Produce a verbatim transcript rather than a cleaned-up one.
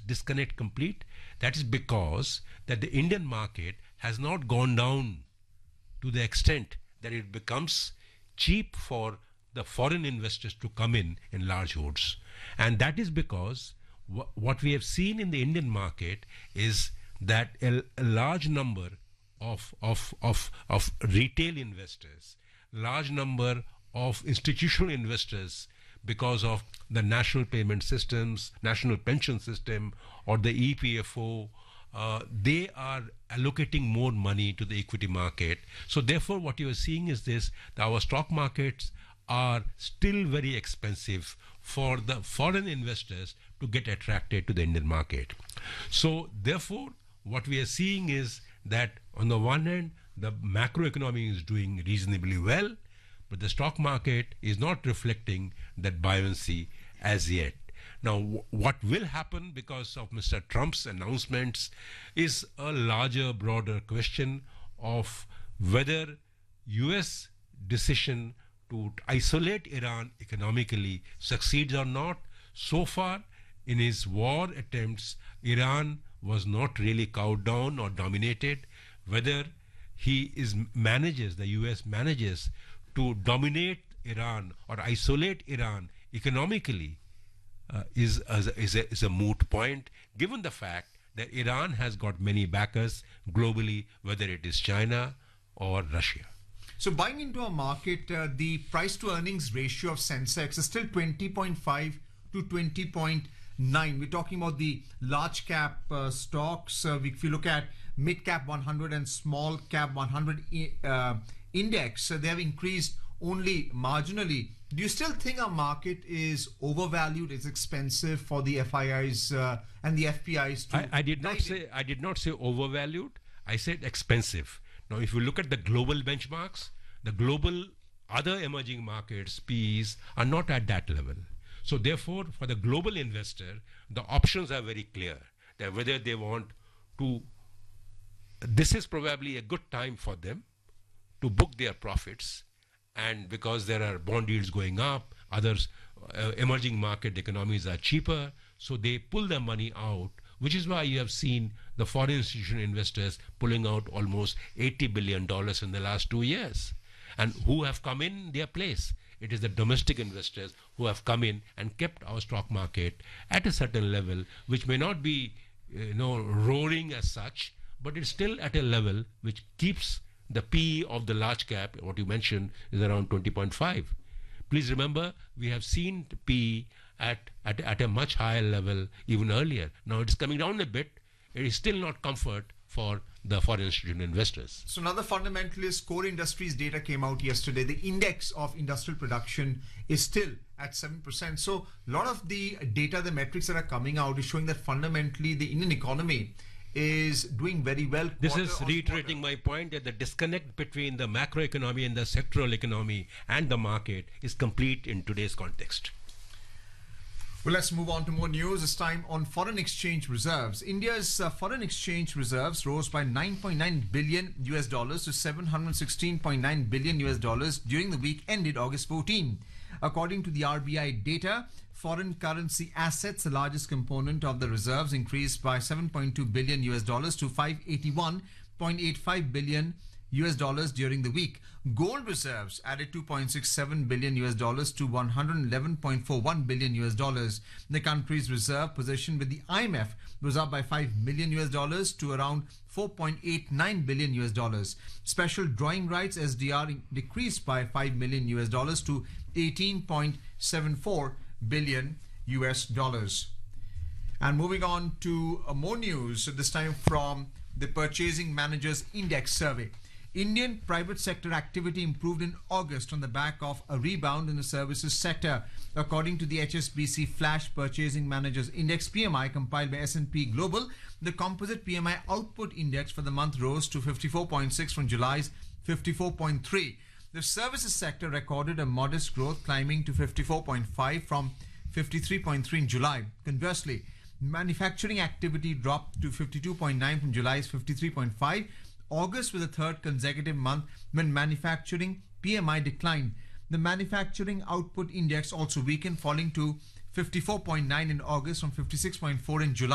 disconnect complete? That is because that the Indian market has not gone down to the extent that it becomes cheap for the foreign investors to come in in large hordes. And that is because wh- what we have seen in the Indian market is that a, a large number of, of, of, of retail investors, large number of institutional investors, because of the national payment systems, national pension system, or the E P F O, uh, they are allocating more money to the equity market. So therefore, what you are seeing is this, that our stock markets are still very expensive for the foreign investors to get attracted to the Indian market. So therefore, what we are seeing is that on the one hand, the macroeconomy is doing reasonably well, but the stock market is not reflecting that buoyancy as yet. Now, w- what will happen because of Mister Trump's announcements is a larger, broader question of whether U S decision to isolate Iran economically succeeds or not. So far, in his war attempts, Iran was not really cowed down or dominated. Whether he is manages, the U S manages to dominate Iran or isolate Iran economically uh, is, is, a, is, a, is a moot point, given the fact that Iran has got many backers globally, whether it is China or Russia. So buying into a market, uh, the price to earnings ratio of Sensex is still twenty point five to twenty point nine. We're talking about the large cap uh, stocks. Uh, if you look at mid cap one hundred and small cap one hundred uh, index, uh, they have increased only marginally. Do you still think our market is overvalued? It's expensive for the F I Is uh, and the F P Is to I, I did not say I did not say overvalued. I said expensive. Now, if you look at the global benchmarks, the global other emerging markets P Es are not at that level. So therefore, for the global investor, the options are very clear. That whether they want to, this is probably a good time for them to book their profits, and because there are bond yields going up, others uh, emerging market economies are cheaper, so they pull their money out, which is why you have seen the foreign institutional investors pulling out almost eighty billion dollars in the last two years. And who have come in their place? It is the domestic investors who have come in and kept our stock market at a certain level, which may not be, you know, roaring as such, but it's still at a level which keeps the P E of the large cap, what you mentioned, is around twenty point five. Please remember, we have seen P E at, at, at a much higher level even earlier. Now it's coming down a bit. It is still not comfort for the foreign institutional investors. So another fundamentalist core industries data came out yesterday. The index of industrial production is still at seven percent. So a lot of the data, the metrics that are coming out is showing that fundamentally the Indian economy is doing very well. This is reiterating my point that the disconnect between the macroeconomy and the sectoral economy and the market is complete in today's context. Well, let's move on to more news. This time on foreign exchange reserves. India's uh, foreign exchange reserves rose by nine point nine billion U S dollars to seven hundred sixteen point nine billion U S dollars during the week ended August fourteenth. According to the R B I data, foreign currency assets, the largest component of the reserves, increased by seven point two billion U S dollars to five hundred eighty-one point eight five billion U S dollars during the week. Gold reserves added two point six seven billion U S dollars to one hundred eleven point four one billion U S dollars. The country's reserve position with the I M F was up by five million U S dollars to around four point eight nine billion U S dollars. Special drawing rights S D R decreased by five million U S dollars to eighteen point seven four billion U S dollars. And moving on to uh, more news, this time from the Purchasing Managers Index survey. Indian private sector activity improved in August on the back of a rebound in the services sector. According to the H S B C Flash Purchasing Managers Index P M I compiled by S and P Global, the composite P M I output index for the month rose to fifty-four point six from July's fifty-four point three. The services sector recorded a modest growth, climbing to fifty-four point five from fifty-three point three in July. Conversely, manufacturing activity dropped to fifty-two point nine from July's fifty-three point five. August was the third consecutive month when manufacturing P M I declined. The manufacturing output index also weakened, falling to fifty-four point nine in August from fifty-six point four in July.